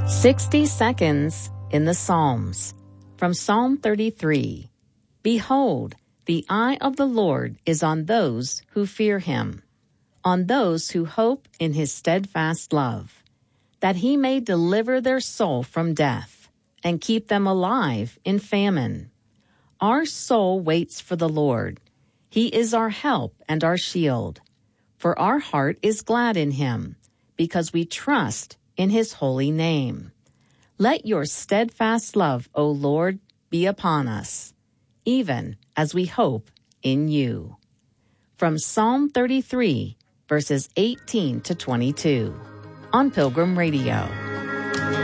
60 seconds in the Psalms. From Psalm 33. Behold, the eye of the Lord is on those who fear him, on those who hope in his steadfast love, that he may deliver their soul from death and keep them alive in famine. Our soul waits for the Lord. He is our help and our shield. For our heart is glad in him, because we trust in his holy name. Let your steadfast love, O Lord, be upon us, even as we hope in you. From Psalm 33, verses 18 to 22, on Pilgrim Radio.